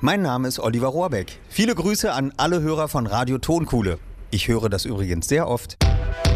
Mein Name ist Oliver Rohrbeck. Viele Grüße an alle Hörer von Radio Tonkuhle. Ich höre das übrigens sehr oft.